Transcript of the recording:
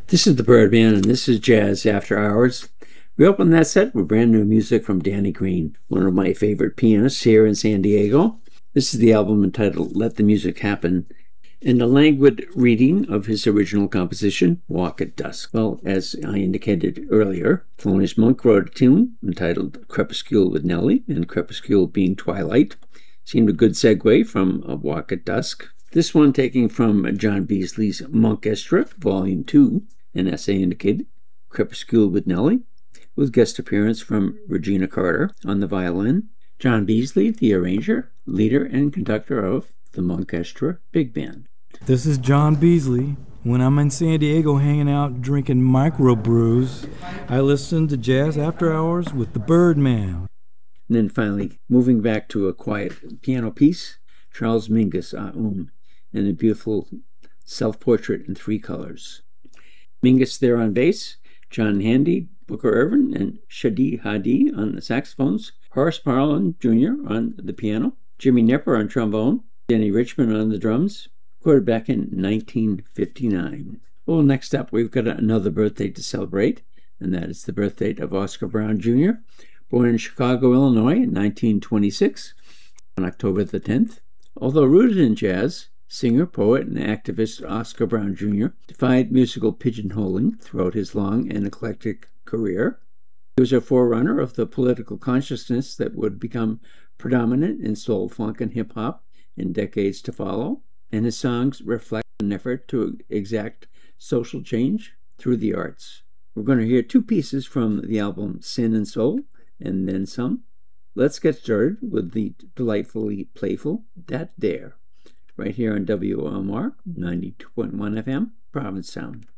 This is the Birdman, and this is Jazz After Hours. We opened that set with brand new music from Danny Green, one of my favorite pianists here in San Diego. This is the album entitled Let the Music Happen, and a languid reading of his original composition, Walk at Dusk. Well, as I indicated earlier, Thelonious Monk wrote a tune entitled Crepuscule with Nellie, and Crepuscule being twilight. Seemed a good segue from Walk at Dusk. This one taking from John Beasley's Monkestra, Volume 2, and as I indicated, Crepuscule with Nellie, with guest appearance from Regina Carter on the violin, John Beasley, the arranger, leader, and conductor of the Monkestra Big Band. This is John Beasley. When I'm in San Diego hanging out drinking microbrews, I listen to Jazz After Hours with the Birdman. And then finally, moving back to a quiet piano piece, Charles Mingus, and a beautiful self-portrait in 3 colors. Mingus there on bass, John Handy, Booker Ervin, and Shadi Hadi on the saxophones, Horace Parlan Jr. on the piano, Jimmy Knepper on trombone, Denny Richmond on the drums, recorded back in 1959. Well, next up, we've got another birthday to celebrate, and that is the birthday of Oscar Brown Jr., born in Chicago, Illinois in 1926 on October the 10th. Although rooted in jazz, singer, poet, and activist Oscar Brown Jr. defied musical pigeonholing throughout his long and eclectic career. He was a forerunner of the political consciousness that would become predominant in soul, funk, and hip-hop in decades to follow, and his songs reflect an effort to exact social change through the arts. We're going to hear 2 pieces from the album Sin and Soul, and then some. Let's get started with the delightfully playful Dat Dare, right here on WOMR 92.1 FM, Provincetown.